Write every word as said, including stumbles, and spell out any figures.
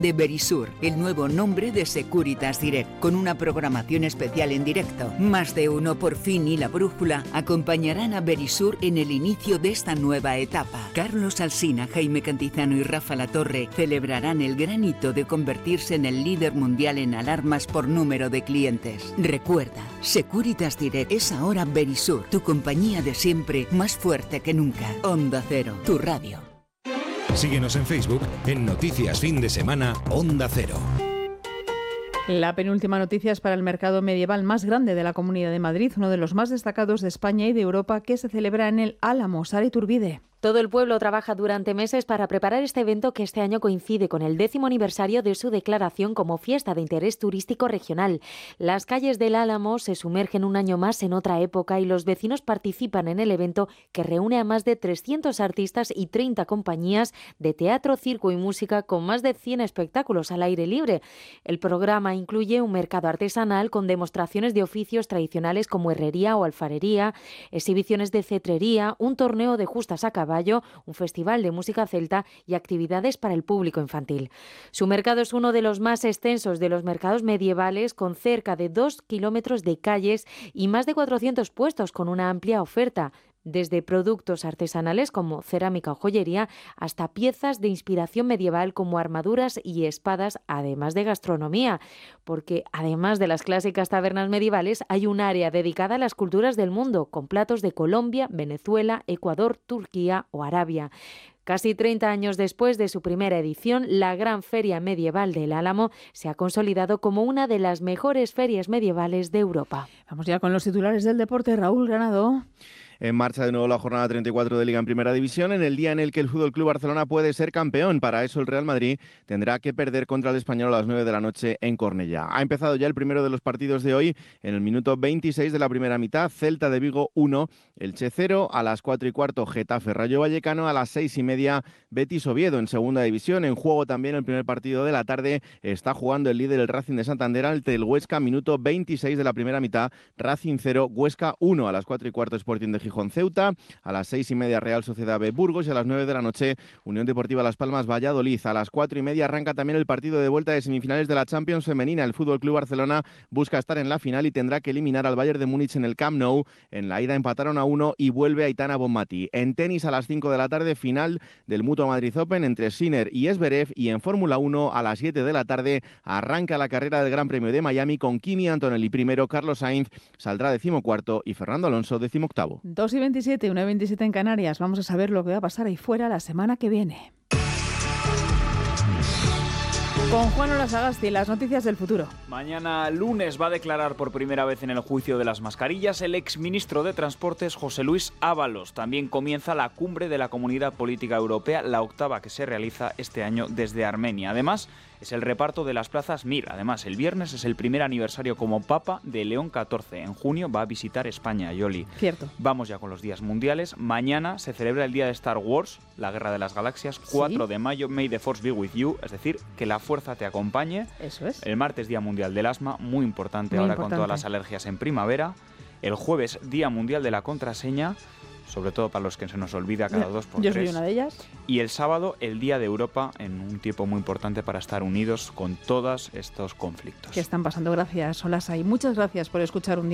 De Verisur, el nuevo nombre de Securitas Direct, con una programación especial en directo. Más de uno por fin y La Brújula acompañarán a Verisur en el inicio de esta nueva etapa. Carlos Alsina, Jaime Cantizano y Rafa Latorre celebrarán el gran hito de convertirse en el líder mundial en alarmas por número de clientes. Recuerda, Securitas Direct es ahora Verisur, tu compañía de siempre, más fuerte que nunca. Onda Cero, tu radio. Síguenos en Facebook en Noticias Fin de Semana Onda Cero. La penúltima noticia es para el mercado medieval más grande de la Comunidad de Madrid, uno de los más destacados de España y de Europa, que se celebra en el Álamo. Sara Iturbide. Todo el pueblo trabaja durante meses para preparar este evento que este año coincide con el décimo aniversario de su declaración como fiesta de interés turístico regional. Las calles del Álamo se sumergen un año más en otra época y los vecinos participan en el evento que reúne a más de trescientos artistas y treinta compañías de teatro, circo y música con más de cien espectáculos al aire libre. El programa incluye un mercado artesanal con demostraciones de oficios tradicionales como herrería o alfarería, exhibiciones de cetrería, un torneo de justas a caballo, un festival de música celta y actividades para el público infantil. Su mercado es uno de los más extensos de los mercados medievales, con cerca de dos kilómetros de calles y más de cuatrocientos puestos con una amplia oferta, desde productos artesanales como cerámica o joyería hasta piezas de inspiración medieval como armaduras y espadas, además de gastronomía, porque además de las clásicas tabernas medievales hay un área dedicada a las culturas del mundo, con platos de Colombia, Venezuela, Ecuador, Turquía o Arabia. Casi treinta años después de su primera edición, la Gran Feria Medieval del Álamo se ha consolidado como una de las mejores ferias medievales de Europa. Vamos ya con los titulares del deporte. Raúl Granado. En marcha de nuevo la jornada treinta y cuatro de Liga en Primera División, en el día en el que el F C Barcelona puede ser campeón. Para eso el Real Madrid tendrá que perder contra el Español a las nueve de la noche en Cornellá. Ha empezado ya el primero de los partidos de hoy en el minuto veintiséis de la primera mitad. Celta de Vigo uno, Elche cero, a las cuatro y cuarto Getafe Rayo Vallecano, a las seis y media Betis Oviedo en Segunda División. En juego también el primer partido de la tarde, está jugando el líder el Racing de Santander ante el Huesca, minuto veintiséis de la primera mitad, Racing cero, Huesca uno, a las cuatro y cuarto Sporting de Gijón Ceuta, a las seis y media Real Sociedad B Burgos y a las nueve de la noche Unión Deportiva Las Palmas Valladolid. A las cuatro y media arranca también el partido de vuelta de semifinales de la Champions femenina. El F C Barcelona busca estar en la final y tendrá que eliminar al Bayern de Múnich en el Camp Nou. En la ida empataron a uno y vuelve Aitana Bonmatí. En tenis a las cinco de la tarde, final del Mutua Madrid Open entre Sinner y Zverev, y en Fórmula uno a las siete de la tarde arranca la carrera del Gran Premio de Miami con Kimi Antonelli primero, Carlos Sainz saldrá decimocuarto y Fernando Alonso decimoctavo. dos y veintisiete, una y veintisiete en Canarias. Vamos a saber lo que va a pasar ahí fuera la semana que viene. Con Juan Olasagasti, las noticias del futuro. Mañana lunes va a declarar por primera vez en el juicio de las mascarillas el exministro de Transportes José Luis Ábalos. También comienza la cumbre de la Comunidad Política Europea, la octava que se realiza este año desde Armenia. Además, es el reparto de las plazas Mir. Además, el viernes es el primer aniversario como Papa de León catorce. En junio va a visitar España, Yoli. Cierto. Vamos ya con los días mundiales. Mañana se celebra el día de Star Wars, la Guerra de las Galaxias, cuatro de mayo, May the Force be with you, es decir, que la fuerza te acompañe. Eso es. El martes, Día Mundial del Asma, muy importante Muy ahora importante. con todas las alergias en primavera. El jueves, Día Mundial de la Contraseña, sobre todo para los que se nos olvida cada dos por Yo tres. soy una de ellas. Y el sábado, el Día de Europa, en un tiempo muy importante para estar unidos con todos estos conflictos. Que están pasando. Gracias, Olasa, y muchas gracias por escuchar un día.